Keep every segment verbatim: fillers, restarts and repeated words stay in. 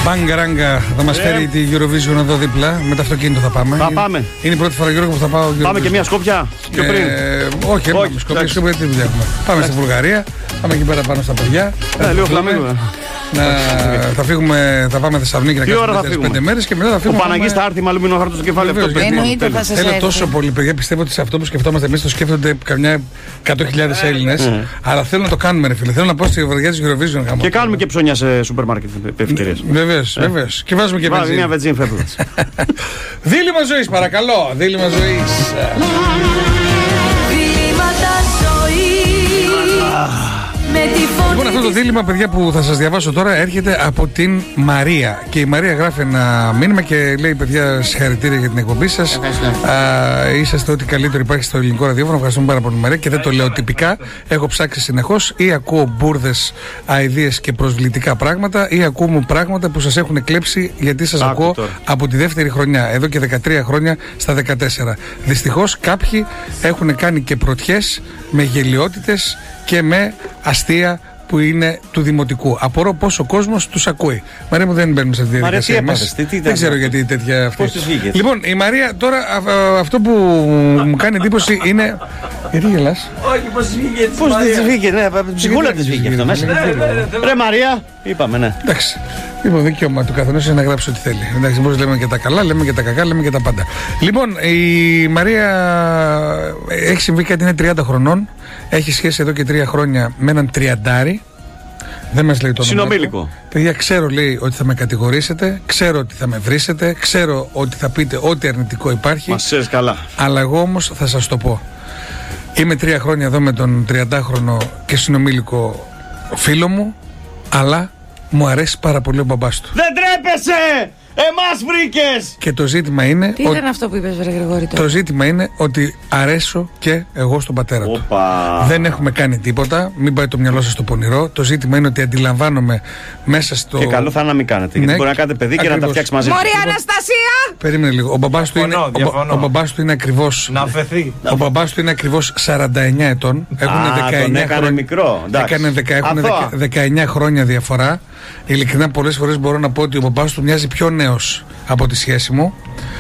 Μπαγκαράγκα θα μας φέρει τη Eurovision εδώ δίπλα. Με το αυτοκίνητο θα πάμε. Θα πάμε. Είναι η πρώτη φορά, Γιώργο, που θα πάω. Πάμε και μια Σκόπια πιο πριν. Ε, όχι, όχι, Σκόπια, Σκόπια, τι δουλειά έχουμε. Πάμε στη Βουλγαρία, πάμε εκεί πέρα πάνω στα παιδιά. Ε, λίγο φλαμίγο. Να, θα φύγουμε, θα πάμε Θεσσαλονίκη να κάνουμε πέντε μέρες και μετά θα φύγουμε. Ο Παναγής θα έρθει με αλουμίνο χάρτο στο κεφάλι. Εννοείται θα σας Θέλω έρθει. τόσο πολύ, παιδιά, πιστεύω ότι σε αυτό που σκεφτόμαστε εμείς το σκέφτονται καμιά εκατό χιλιάδες Έλληνες. Αλλά θέλω να το κάνουμε, ρε φίλε. Θέλω να πάω στη βραδιά της Eurovision. Και κάνουμε και ψώνια σε σούπερ μάρκετ ευκαιρίες. Βεβαίως, βεβαίως. Και βάζουμε και βάζουμε μια βενζίνη φεύγοντα. Δίλημμα ζωής, παρακαλώ. Δίλημμα ζωής. Λοιπόν, αυτό το δίλημμα, παιδιά, που θα σας διαβάσω τώρα έρχεται από την Μαρία. Και η Μαρία γράφει ένα μήνυμα και λέει: παιδιά, συγχαρητήρια για την εκπομπή σας. Α, είσαστε ό,τι καλύτερο υπάρχει στο ελληνικό ραδιόφωνο. Ευχαριστούμε πάρα πολύ, Μαρία. Και δεν το λέω τυπικά. Έχω ψάξει συνεχώς ή ακούω μπουρδες, αηδίες και προσβλητικά πράγματα, ή ακούω μου πράγματα που σας έχουν κλέψει, γιατί σας Άκου ακούω τώρα. από τη δεύτερη χρονιά. Εδώ και δεκατρία χρόνια στα δεκατέσσερα. Δυστυχώς κάποιοι έχουν κάνει και πρωτιές με γελιότητες και με αστεία που είναι του δημοτικού. Απορώ πόσο ο κόσμος τους ακούει. Μαρία μου, δεν μπαίνουμε σε αυτή τη διαδικασία μας. Δεν ξέρω γιατί τέτοια αυτή. Πώς της βγήκε. Λοιπόν, η Μαρία τώρα α, α, αυτό που μου κάνει εντύπωση είναι. Γιατί γελάς? Όχι, πώς της βγήκε. Πώς της βγήκε, ναι, ψυχούλα της βγήκε αυτό μέσα. Ρε Μαρία, είπαμε, ναι. Εντάξει. Λοιπόν, δικαίωμα του καθενός είναι να γράψει ό,τι θέλει. Εντάξει, μπορείς λέμε και τα καλά, λέμε και τα κακά, λέμε και τα πάντα. Λοιπόν, η Μαρία έχει συμβεί κάτι, είναι τριάντα χρονών. Έχει σχέση εδώ και τρία χρόνια με έναν τριαντάρι. Δεν μας λέει το όνομα. Συνομήλικο. Παιδιά, ξέρω, λέει, ότι θα με κατηγορήσετε, ξέρω ότι θα με βρίσετε, ξέρω ότι θα πείτε ό,τι αρνητικό υπάρχει. Μας ξέρεις καλά. Αλλά εγώ όμως θα σας το πω. Είμαι τρία χρόνια εδώ με τον τριαντάχρονο και συνομήλικο φίλο μου, αλλά μου αρέσει πάρα πολύ ο μπαμπάς του. Δεν τρέπεσαι! Εμάς βρήκες! Και το ζήτημα είναι. Τι ήταν αυτό που είπες, βρε Γρηγόρη? Το ζήτημα είναι ότι αρέσω και εγώ στον πατέρα του. Οπα. Δεν έχουμε κάνει τίποτα. Μην πάει το μυαλό σας στο πονηρό. Το ζήτημα είναι ότι αντιλαμβάνομαι μέσα στο. Και καλό θα είναι να μην κάνετε. Γιατί Ναι, μπορεί να κάνετε παιδί και ακριβώς. να τα φτιάξει μαζί. Μωρή Αναστασία! Περίμενε λίγο. Ο μπαμπάς του είναι, Διαφωνώ, ο, διαφωνώ. ο μπαμπάς του είναι ακριβώς. Να αφαιθεί. Ο μπαμπάς του είναι ακριβώς σαράντα εννιά ετών. Έχουν Α, τον δεκαεννιά έκανε χρόνια. μικρό. Εντάξει. Έκανε δεκα, έχουν Αθώα. δεκα- δεκαεννιά χρόνια διαφορά. Ειλικρινά, πολλές φορές μπορώ να πω ότι ο μπαμπάς του μοιάζει πιο νέος από τη σχέση μου.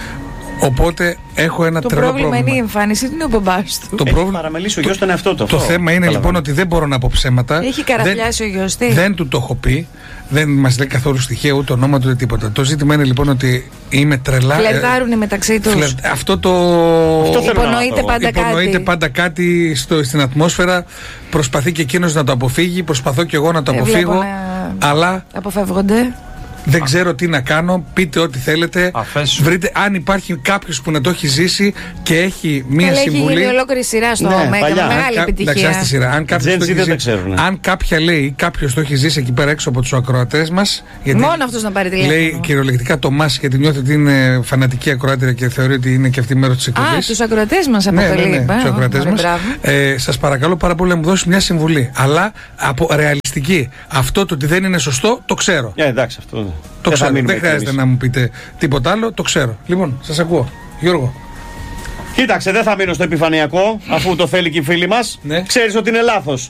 Οπότε έχω ένα Το τρελό πρόβλημα πρόβλημα. είναι η εμφάνιση, είναι ο μπαμπάς του. Το Έχει πρόβλημα. παραμελήσει ο γιος τον εαυτό του. Το αυτό. θέμα είναι Καταλαβαίνω. λοιπόν ότι δεν μπορώ να πω ψέματα. Έχει καραφιάσει ο γιος της. Δεν του το έχω πει. Δεν μας λέει καθόλου στοιχεία, ούτε ονόμα του, ούτε τίποτα. Το ζήτημα είναι λοιπόν ότι είμαι τρελά. Φλερτάρουνε μεταξύ τους. Φλερ- Αυτό το. Αυτό θέλω να Υπονοείται μάθω. πάντα Υπονοείται κάτι. πάντα κάτι στο, στην ατμόσφαιρα. Προσπαθεί και εκείνος να το αποφύγει. Προσπαθώ και εγώ να το Δεν αποφύγω. βλέπω να- Αλλά Αποφεύγονται. δεν ξέρω τι να κάνω. Πείτε ό,τι θέλετε. Αφέσου. Βρείτε αν υπάρχει κάποιος που να το έχει ζήσει και έχει μία Καλά, έχει συμβουλή. γίνει ολόκληρη σειρά στο Ναι, Μέγκα, παλιά. με μεγάλη Κα- εντάξει, επιτυχία. άστη σειρά. Αν κάποιος Gen το Z έχει δεν τα ζήσει- ξέρουν. αν κάποια λέει, κάποιος το έχει ζήσει εκεί πέρα έξω από τους ακροατές μας. γιατί Μόνο αυτός να πάρει τηλέφωνο. Λέει κυριολεκτικά το μας, γιατί νιώθει ότι είναι φανατική ακροάτρια και θεωρεί ότι είναι και αυτή μέρος της Α, εκπομπής. τους ακροατές μας Ναι, αποφελεί. ναι, ναι, τους ακροατές μας. Ε, σας παρακαλώ πάρα πολύ να μου δώσει μια συμβουλή. Αλλά από ρεαλιστική. Αυτό το ότι δεν είναι σωστό, το ξέρω. Ε, εντάξει, αυτό. Το δεν θα ξέρω. μείνουμε Δεν χρειάζεται εκτιμήσεις. να μου πείτε τίποτα άλλο, το ξέρω. Λοιπόν, σας ακούω. Γιώργο. Κοίταξε, δεν θα μείνω στο επιφανειακό, αφού το θέλει και η φίλη μας. Ναι. Ξέρεις ότι είναι λάθος.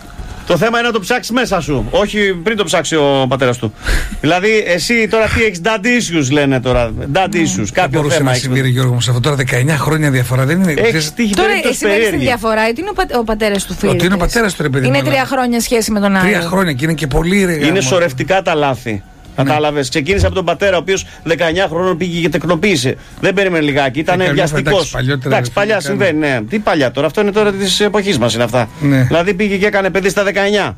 Το θέμα είναι να το ψάξεις μέσα σου, όχι πριν το ψάξει ο πατέρας του. Δηλαδή, εσύ τώρα τι έχεις, dad issues λένε τώρα. Dad issues, Δεν κάποιο μπορούσε θέμα να έχεις. συμβεί, ρε Γιώργο μου, σε αυτό τώρα δεκαεννιά χρόνια διαφορά δεν είναι. Έχεις τύχει Τώρα περίπτωση εσύ βλέπεις τη περίεργη. διαφορά, ότι είναι ο, πα, ο πατέρας του φίλου. Ότι είναι ο της. πατέρας του, ρε παιδί μου, Είναι αλλά- τρία χρόνια σχέση με τον άλλο. Τρία χρόνια και είναι και πολύ ρε. Είναι γάμο. σωρευτικά τα λάθη. Κατάλαβες. Ξεκίνησε από τον πατέρα, ο οποίος δεκαεννιά χρόνων πήγε και τεκνοποίησε. Δεν περίμενε λιγάκι, ήταν Ε, καμιά φορά, βιαστικός. εντάξει, παλιότερα, Εντάξει, ρε, παλιά φίλε, συμβαίνει, ναι. Τι παλιά τώρα, αυτό είναι τώρα της εποχής μας είναι αυτά. Ναι. Δηλαδή πήγε και έκανε παιδί στα δεκαεννιά.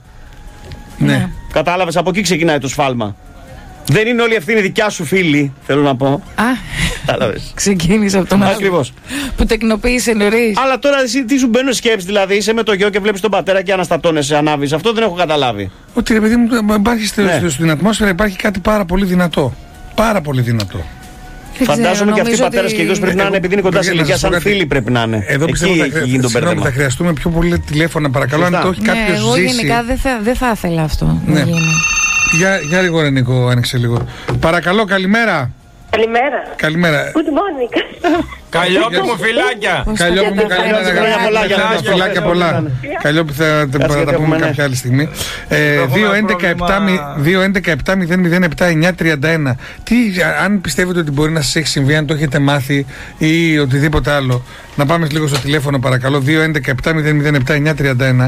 Ναι. Κατάλαβες, από εκεί ξεκινάει το σφάλμα. Δεν είναι όλη η ευθύνη δικιά σου φίλη, θέλω να πω. Α, Κατάλαβες. ξεκίνησε από τον άλλο Ακριβώς. που τεκνοποίησε νωρίς. Αλλά τώρα εσύ τι σου μπαίνουν σκέψεις, δηλαδή είσαι με το γιο και βλέπεις τον πατέρα και αναστατώνεσαι, ανάβεις. Αυτό δεν έχω καταλάβει. Ότι ρε παιδί μου, υπάρχει στο- Ναι. στο- στην ατμόσφαιρα υπάρχει κάτι πάρα πολύ δυνατό. Πάρα πολύ δυνατό. Δεν ξέρω, Φαντάζομαι και αυτοί οι νομίζω πατέρες ότι- και γιος πρέπει να είναι, επειδή είναι κοντά σε Παιδιά, να ηλικία, σας πω σαν κάτι. φίλοι πρέπει να είναι. Εδώ πιστεύω Εκεί θα, έχει χρεια- γίνει το συγγνώμη, μπέρδεμα. θα χρειαστούμε πιο πολύ τηλέφωνα, παρακαλώ. Σωστά. Αν το έχει Ναι, κάποιο εγώ ζήσει. γενικά δεν θα, δεν θα ήθελα αυτό Ναι. να γίνει. Για, για λίγο, ρε Νίκο, άνοιξε λίγο. Παρακαλώ, καλημέρα. Καλημέρα. Καλημέρα. Good morning. Καλλιόπη μου, φιλάκια. Καλλιόπη μου, καλημέρα. Φιλάκια πολλά. Καλλιόπη θα τα πούμε κάποια άλλη στιγμή. δύο έντεκα επτά μηδέν μηδέν επτά εννιά τριάντα ένα. Τι, αν πιστεύετε ότι μπορεί να σας έχει συμβεί, αν το έχετε μάθει ή οτιδήποτε άλλο, να πάμε λίγο στο τηλέφωνο παρακαλώ. δύο έντεκα επτά μηδέν μηδέν επτά εννιά τριάντα ένα.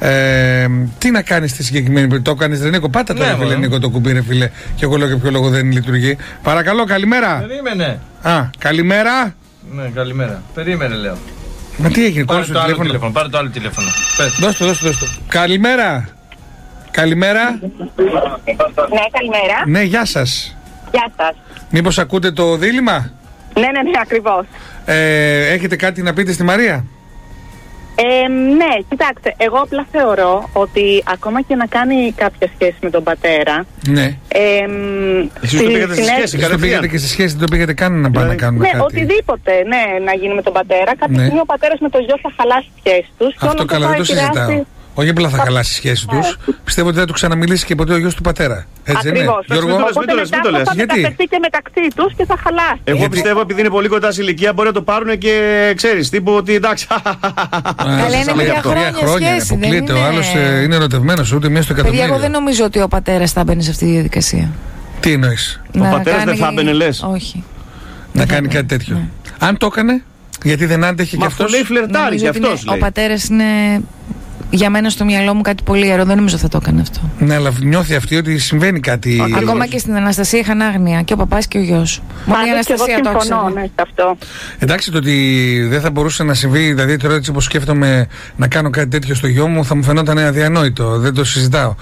Τι να κάνεις στη συγκεκριμένη περίπτωση? Το κάνεις, Ρενίκο? Πάτα τώρα, φίλε Νίκο, το κουμπί, ρε φίλε. Και εγώ λέω για ποιο λόγο δεν λειτουργεί. Παρακαλώ, καλημέρα. Περίμενε. Α, καλημέρα. Ναι, καλημέρα. Περίμενε, λέω. Μα τι έγινε, πάρε το, το άλλο τηλέφωνο. τηλέφωνο. Πάρε το άλλο τηλέφωνο. Δώστε, δώστε, δώστε. Καλημέρα. Καλημέρα. Ναι, καλημέρα. Ναι, γεια σας. Γεια σας. Μήπως ακούτε το δίλημμα? Ναι, ναι, ναι, ακριβώς. Ε, έχετε κάτι να πείτε στη Μαρία? Ε, ναι, κοιτάξτε, εγώ απλά θεωρώ ότι ακόμα και να κάνει κάποια σχέση με τον πατέρα. Ναι. Ε, Εσείς το πήγατε στη σχέση, το πήγατε και στη σχέση, δεν το πήγατε καν να πάνε να κάνουμε ναι, κάτι. οτιδήποτε, ναι, να γίνει με τον πατέρα. Κάποια Ναι. στιγμή ο πατέρας με το γιο θα χαλάσει τη σχέση τους. Αυτό καλά, δεν το συζητάω. Όχι απλά θα χαλάσει η σχέση τους. Πιστεύω ότι θα του ξαναμιλήσει και ποτέ ο γιος του πατέρα. Έτσι δεν είναι? Ακριβώς. Γιώργο, Οπότε μην το λες, μετά μην το λες. θα Γιατί? μεταφερθεί και μεταξύ τους και θα χαλάσει. Εγώ Γιατί? πιστεύω επειδή είναι πολύ κοντά σε ηλικία μπορεί να το πάρουν και ξέρεις, τύπου ότι εντάξει. Καλά, είναι λέει, τρία από τρία χρόνια ρε, σχέση, αποκλείεται. δεν Ο είναι- άλλος ε, είναι ερωτευμένος, ούτε μία στο Παιδιά, εκατομμύριο. εγώ δεν νομίζω ότι ο πατέρας θα μπαίνει σε αυτή τη διαδικασία. Τι εννοείς? Ο πατέρας δεν θα έμπαινε, λες? Όχι. Να Δεν θα κάνει έμπαινε. κάτι τέτοιο. Ναι. Αν το έκανε, γιατί δεν άντεχε κι Μα αυτό αυτός. λέει φλερτάρει Νομίζω κι ότι είναι- αυτός ο λέει. πατέρας είναι για μένα στο μυαλό μου κάτι πολύ ιερό. Δεν νομίζω θα το έκανε αυτό. Ναι, αλλά νιώθει αυτή ότι συμβαίνει κάτι. Ακόμα και στην Αναστασία είχαν άγνοια και ο παπάς και ο γιος. Μόνο η Πάντως και εγώ Αναστασία το συμφωνώ, ήξερε. ναι, σε αυτό. Εντάξει, το ότι δεν θα μπορούσε να συμβεί, δηλαδή τώρα έτσι όπως σκέφτομαι να κάνω κάτι τέτοιο στο γιο μου, θα μου φαινόταν αδιανόητο. Δεν το συζητάω.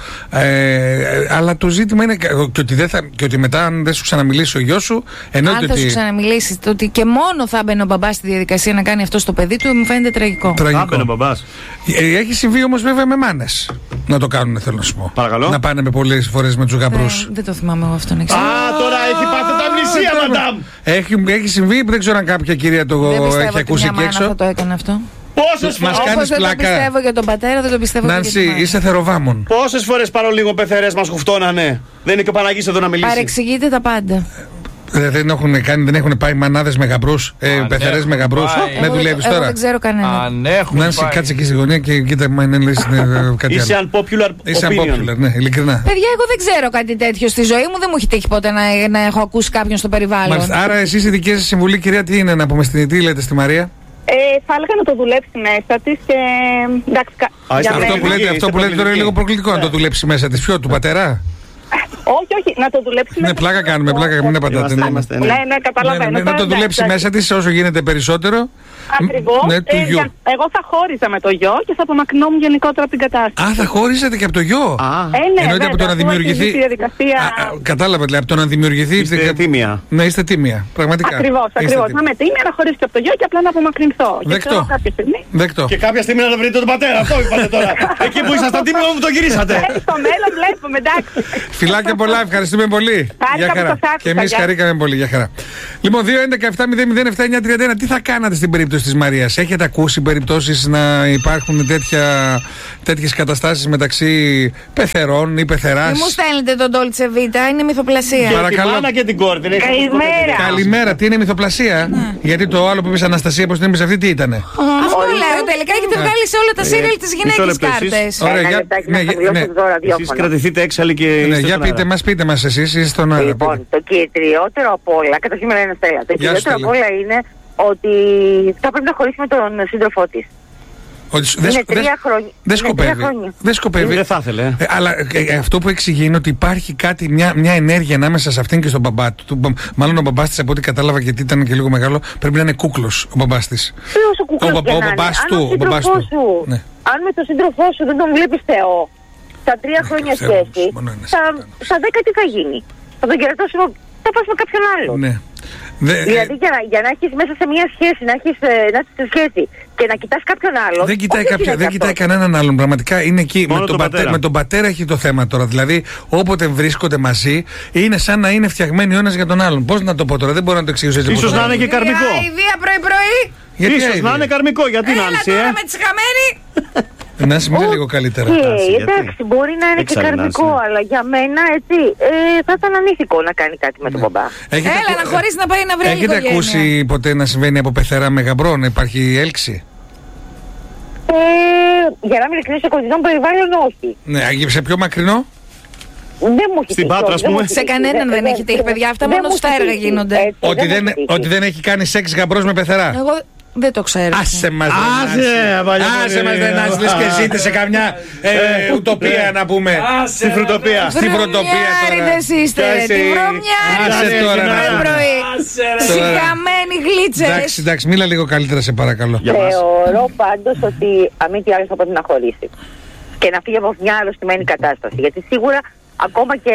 Ε, αλλά το ζήτημα είναι και ότι, δεν θα, και ότι μετά, αν δεν σου ξαναμιλήσει ο γιος σου, εννοείται Αν θα σου ότι. ξαναμιλήσει, το ότι και μόνο θα μπαίνει ο μπαμπάς στη διαδικασία να κάνει αυτό στο παιδί του, μου φαίνεται τραγικό. Τραγικό. Άμπαινε ο μπαμπάς. Ε, Έχει συμβεί όμως βέβαια με μάνες να το κάνουν, θέλω να σου πω. Παρακαλώ. Να πάνε με πολλές φορές με τους γαμπρούς. Ε, δεν το θυμάμαι εγώ αυτό να Α, ξέρω. τώρα έχει πάθει τα αμνησία, μαντάμ. Έχει, έχει συμβεί, δεν ξέρω αν κάποια κυρία το Δεν πιστεύω έχει ότι ακούσει μια εκεί μάνα έξω. θα το έκανε αυτό. Πόσες Μας φορές. κάνεις Όπως δεν το πλάκα. πιστεύω για τον πατέρα, δεν το πιστεύω και για τη Νάνση, μάνα. είσαι θεροβάμων. Πόσες φορές παρολίγο πεθερές μας χουφτώνανε. Δεν είναι και ο Παναγής εδώ να μιλήσει. Παρεξηγείτε τα πάντα. Ε, Δεν έχουν, κάνει, δεν έχουν πάει μανάδες με γαμπρούς, ε, Αν πεθερές έχουν με γαμπρούς. πάει. Δεν Εγώ- δουλεύεις εγώ τώρα. δεν ξέρω κανένα. Αν έχουν Νάνση, πάει. κάτσε εκεί στη γωνία και κοίτα μα είναι λες, είναι κάτι Είσαι άλλο. unpopular Είσαι opinion. unpopular, ναι, ειλικρινά. Παιδιά, εγώ δεν ξέρω κάτι τέτοιο στη ζωή μου. Δεν μου έχει τύχει ποτέ να, να έχω ακούσει κάποιον στο περιβάλλον. Μάλιστα. Άρα εσείς η δική σας συμβουλή, κυρία, τι είναι να πούμε στην, τι λέτε στη Μαρία? Ε, θα έλεγα να το δουλέψει μέσα της και εντάξει, κα- Α, είστε για Αυτό μένα- που λέτε, είστε αυτό που λέτε τώρα είναι προκλητικοί. λίγο προκλητικό. Να το δουλέψει μέσα της. Ποιο, του πατέρα? Όχι, όχι, να το δουλέψει Ναι, μέσα πλάκα της. κάνουμε, πλάκα μην απαντάτε. Είμαστε, ναι, ναι. είμαστε, Ναι, ναι. ναι, Ναι, καταλαβαίνω. ναι, ναι, να το Τώρα, δουλέψει εντάξει, μέσα της όσο γίνεται περισσότερο. Ακριβώς. Ναι, του Ε, γιου. για- εγώ θα χώριζα με το γιο και θα απομακρυνόμουν γενικότερα από την κατάσταση. Α, θα χωρίζετε και από το γιο. Α, Ε, ναι, Εννοείται από το βέβαια, να αφού δημιουργηθεί. έχει βγει η διαδικασία. Α, α, κατάλαβα, δηλαδή από το να δημιουργηθεί. είστε τίμια. Ναι, είστε τίμια. Πραγματικά. Ακριβώς, Είστε ακριβώς. τίμια. Να με τίμια, να χωρίσω και από το γιο και απλά να απομακρυνθώ. Και Δεκτό. ξέρω κάποια στιγμή. Δεκτό. Και κάποια στιγμή να βρείτε τον πατέρα. Αυτό είπατε τώρα. Εκεί που ήσασταν τίμιο μου το γυρίσατε. Ε, στο μέλλον βλέπουμε, εντάξει. Φιλάκια πολλά, ευχαριστούμε πολύ. Χάρηκα που σας άκουσα, Και εμεί γεια. χαρήκαμε πολύ, για χαρά. Λοιπόν, δύο έντεκα επτά μηδέν μηδέν επτά εννιά τριάντα ένα, τι θα κάνατε στην περίπτωση της Μαρίας? Έχετε ακούσει περιπτώσεις να υπάρχουν τέτοιες καταστάσεις μεταξύ πεθερών ή πεθεράς? Μη μου στέλνετε τον Dolce Vita, είναι μυθοπλασία. Και Παρακαλώ. τη μάνα και την κόρη. δεν έχει Καλημέρα. Καλημέρα, τι είναι μυθοπλασία? Γιατί το άλλο που είπες Αναστασία, πώς την είπες αυτή, τι ήτανε? Αυτό λέω. Τελικά έχετε βγάλει σε όλα τα σύριαλ τη μισό γυναίκε λεπτό, εσείς. κάρτε. Ωραία, Ένα για- λεπτάκι ναι, να για- χαμηλώσω ναι. το δώρο Εσείς ραδιόφωνο. κρατηθείτε έξαλλοι και. Ναι, είστε για στον πείτε αέρα. μας, πείτε μας εσείς, είστε στον αέρα. Λοιπόν, πείτε. το κυριότερο απ' όλα, καταρχήν με λένε Στέλλα, το Γεια σου, κυριότερο απ' Στέλλα. όλα είναι ότι θα πρέπει να χωρίσει με τον σύντροφό τη. Ότι σου- δεν Είναι σκο- δεν- τρία χρόνια. Δεν Είναι τρία σκοπεύει. χρόνια. Δεν σκοπεύει. Δεν θα ήθελε. ε. Ε, αλλά ε, ε, αυτό που εξηγεί είναι ότι υπάρχει κάτι, μια, μια ενέργεια ανάμεσα σε αυτήν και στον μπαμπά του. Του- Μάλλον ο μπαμπάς της, από ό,τι κατάλαβα, γιατί ήταν και λίγο μεγάλο, πρέπει να είναι κούκλος ο μπαμπάς της. Ποιος ο κουκλός Ο μπα- και ο να είναι. μπαμπάς Αν του, ο ο μπαμπάς σύντροφός του. σου, Ναι. αν με τον σύντροφό σου δεν τον βλέπεις Θεό, στα τρία χρόνια Θεός, σχέση, μόνο ένας στα, ήταν. στα δέκα τι θα γίνει? Θα τον κερατώσει, θα πας με κάποιον άλλο. Ναι. Δε- Δηλαδή για να, για να έχεις μέσα σε μια σχέση, να έχεις, ε, να έχεις σε σχέση και να κοιτάς κάποιον άλλο. Δεν κοιτάει, όχι κάποια, γίνεται δεν αυτό. κοιτάει κανέναν άλλον. Πραγματικά είναι εκεί. Μόνο Με τον, τον πατέρα. πατέρα. με τον πατέρα έχει το θέμα τώρα. Δηλαδή, όποτε βρίσκονται μαζί, είναι σαν να είναι φτιαγμένοι ο ένας για τον άλλον. Πώς να το πω τώρα, δεν μπορώ να το εξηγήσω έτσι. Ίσως όπως να το είναι λέω. και καρμικό. Ιδία πρωί-πρωί. Γιατί Ίσως αηδία? να είναι καρμικό. Γιατί να Έλα άνοιξε, τώρα ε. με τη χαμένη. Να σε μιλάει λίγο καλύτερα. Και, Νάνση, γιατί? εντάξει, μπορεί να είναι και Έξαλλη καρμικό, Νάνση, ναι. αλλά για μένα έτσι ε, θα ήταν ανήθικο να κάνει κάτι με τον μπαμπά. Έχετε Έλα ακου- να χωρίσει να πάει να βρει Έχετε οικογένεια. ακούσει ποτέ να συμβαίνει από πεθερά με γαμπρό, να υπάρχει έλξη? Ε, για να μην ειλικρινής, σε κοντινό περιβάλλον, όχι. Ναι, σε πιο μακρινό. Δεν μου έχει Στην τύχει, Πάτρα, όχι, ας δεν μου πούμε. έχει Σε τύχει. κανέναν δεν έχει τύχει, παιδιά. Αυτά δεν μόνο μου στα έχει έργα τύχει. γίνονται. Έτσι, Ότι δεν δεν, μου έχει τύχει. ότι δεν έχει κάνει σεξ γαμπρός με πεθερά. Εγώ δεν το ξέρω. Άσε μας, Άσε, παλιά Άσε μας, μωρή. δεν άσε, λες και ζείτε σε καμιά ε, ουτοπία να πούμε. Στη φρουτοπία. Στη φρουτοπία τώρα. Βρωμιάριδες είστε, Κι ρε, εσύ. τι βρωμιάριδες Άσε είστε τώρα, πρωί να- πρωί. Άσε, ρε. Συχαμένοι Εντάξει, γλίτσες. εντάξει, μίλα λίγο καλύτερα σε παρακαλώ. Για μας. Θεωρώ πάντως ότι αν μη τι άλλο θα πρέπει να χωρίσει. Και να φύγει από μια αρρωστημένη κατάσταση. Γιατί σίγουρα ακόμα και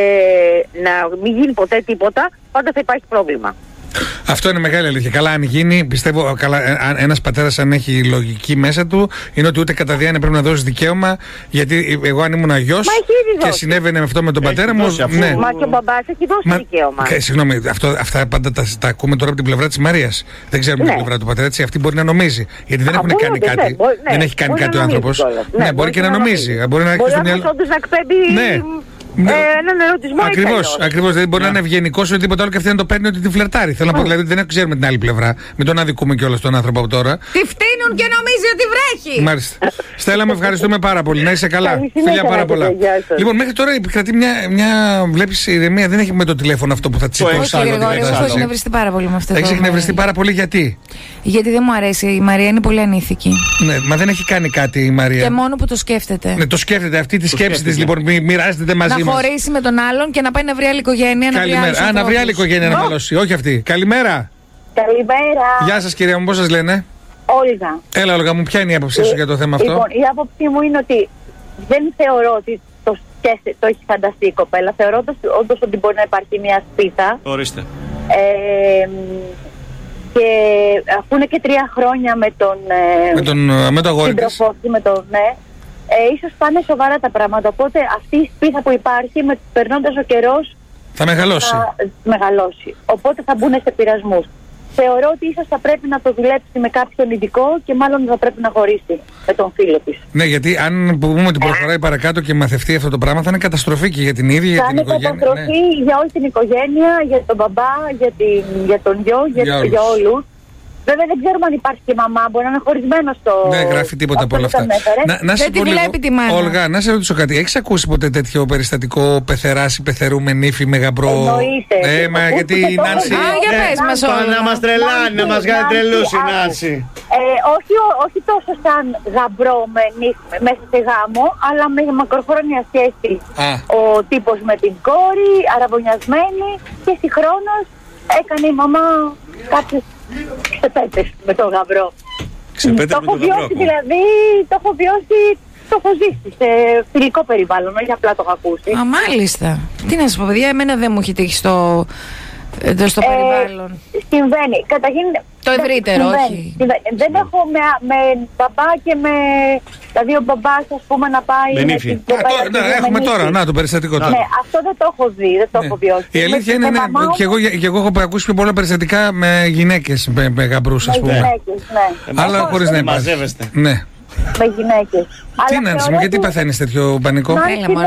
να μην γίνει ποτέ τίποτα, πάντα θα υπάρχει πρόβλημα. Αυτό είναι μεγάλη αλήθεια. Καλά, αν γίνει, πιστεύω, καλά, ένα πατέρα, αν έχει λογική μέσα του, είναι ότι ούτε κατά διάνοια πρέπει να δώσει δικαίωμα. Γιατί εγώ, αν ήμουν γιος Μα έχει ήδη και δώσει. συνέβαινε αυτό με τον Έχει πατέρα μου. δώσει, αφού- Ναι. Μα και ο μπαμπάς έχει δώσει Μα- δικαίωμα. Κα- Συγγνώμη, αυτό, αυτά πάντα τα, τα ακούμε τώρα από την πλευρά της Μαρίας. Δεν ξέρουμε Ναι. την πλευρά του πατέρα, έτσι. Αυτή μπορεί να νομίζει. Γιατί δεν Α, έχουν μπορεί κάνει όντως, κάτι. ναι, μπορεί- ναι, δεν έχει κάνει μπορεί κάτι να ο νομίζει άνθρωπος. κιόλας. Ναι, μπορεί και να νομίζει. Μπορεί να έχει Μπορεί στο να μυαλό. όντως να εκπέμπει Ναι. ε, Ναι. έναν ερωτισμό. Ακριβώς, ικανός. ακριβώς. Δηλαδή μπορεί να είναι ευγενικό ή τίποτα άλλο και αυτή να το παίρνει ότι την φλερτάρει. Θέλω να πω, δηλαδή δεν ξέρουμε την άλλη πλευρά. Μην τον αδικούμε κιόλας τον άνθρωπο από τώρα. Τι φτύνουν και νομίζει ότι βρέχει. Μάλιστα. Στέλλα, με ευχαριστούμε πάρα πολύ. Να είσαι καλά. Καλή συνέχεια, Φιλιά πάρα να έχετε. πολλά. Γεια σας. Λοιπόν, μέχρι τώρα επικρατεί μια, μια βλέπεις, ηρεμία. Δεν έχει με το τηλέφωνο αυτό που θα τσιτώσει Όχι, άλλο Όχι, την Γρηγόρη, εγώ έχω κατάσταση. εκνευριστεί πάρα πολύ με αυτό. Έχει το εκνευριστεί μέρα. πάρα πολύ γιατί. Γιατί δεν μου αρέσει. Η Μαρία είναι πολύ ανήθικη. Ναι, μα δεν έχει κάνει κάτι η Μαρία. Και μόνο που το σκέφτεται. Ναι, το σκέφτεται. Αυτή τη σκέψη τη σκέφτεται. λοιπόν μοι- μοιράζεται μαζί Να μα. χωρίσει με τον άλλον και να πάει να βρει άλλη οικογένεια. Να βρει άλλους Καλημέρα. Α, να βρει άλλη ανθρώπους. οικογένεια να μαλώσει. Όχι αυτή. Καλημέρα. Καλημέρα. Γεια σα, κυρία μου, πώ σα λένε. Όλγα. Έλα, Όλγα μου, ποια είναι η άποψή σου Ε, για το θέμα αυτό. Λοιπόν, η άποψή μου είναι ότι δεν θεωρώ ότι το, σκέφτε, το έχει φανταστεί η κοπέλα. Θεωρώ όντως ότι μπορεί να υπάρχει μια σπίθα. Ορίστε. Ε, και αφού είναι και τρία χρόνια με τον, ε, Με τον, ε, με το αγόρι της. σύντροφό της, με τον ναι, ε, ίσως πάνε σοβαρά τα πράγματα. Οπότε αυτή η σπίθα που υπάρχει, με, περνώντας ο καιρός, Θα μεγαλώσει. θα μεγαλώσει. Οπότε θα μπουν σε πειρασμούς. Θεωρώ ότι ίσως θα πρέπει να το δουλέψει με κάποιον ειδικό και μάλλον θα πρέπει να χωρίσει με τον φίλο της. Ναι, γιατί αν πούμε ότι προχωράει παρακάτω και μαθευτεί αυτό το πράγμα, θα είναι καταστροφή και για την ίδια, για Θα την είναι οικογένεια. καταστροφή Ναι. για όλη την οικογένεια, για τον μπαμπά, για, την, για τον γιο, για, Για για, όλους. όλους. Βέβαια δεν ξέρουμε αν υπάρχει και μαμά, μπορεί να είναι χωρισμένο στο. Δεν γράφει τίποτα από αυτό όλα που αυτά. τα ανέφερε. Να, να σε Δεν τη πω λίγο, βλέπει τη μάνα. Όλγα, να σε ρωτήσω κάτι. Έχεις ακούσει ποτέ τέτοιο περιστατικό πεθεράς ή πεθερού με νύφη, με γαμπρό? Εννοείται. Ε, μα Ακούστε γιατί η το Νάνση. Α, για Ε, πες μας Πάνε όλα. να μας τρελάνει, να μας κάνει Νάνση, τρελούς η άκου. Νάνση. Ε, όχι, ο- όχι τόσο σαν γαμπρό με νύφη, μέσα σε γάμο, αλλά με μακροχρόνια σχέση. Α. Ο τύπος με την κόρη, αραβωνιασμένη και συγχρόνως έκανε η μαμά κάποιες ξεπέτες με τον γαμπρό. Ξεπέτε Το με έχω τον γαμπρό. βιώσει δηλαδή, το έχω βιώσει, το έχω ζήσει σε φιλικό περιβάλλον, όχι απλά το έχω ακούσει. Α, μάλιστα. Τι να σα πω, παιδιά, εμένα δεν μου έχει τύχει στο, εδώ στο Ε, περιβάλλον. Συμβαίνει. Καταρχήν. Το ευρύτερο, συμβαίνει, όχι. συμβαίνει. Δεν έχω με, με μπαμπά και με τα δύο μπαμπάς, ας πούμε, να πάει. Με νύφη. την Α, κοπέλα τώρα, της ναι, με έχουμε νύφη. τώρα, να το περιστατικό Ναι, τώρα. αυτό δεν το έχω δει, δεν το Ναι. έχω βιώσει. Η αλήθεια Με- είναι, με ναι, μαμά και εγώ, όμως, και εγώ έχω ακούσει πιο πολλά περιστατικά με γυναίκες, με, με γαμπρούς, ας με πούμε. γυναίκες, ναι. Αλλά Έχω- χωρίς να υπάρχει. Μαζεύεστε. Ναι. Με γυναίκες. Τι Αλλά Νάνση μου, θεωρώ γιατί ότι- παθαίνεις τέτοιο πανικό? Νάνση, Έλα, μωρέ.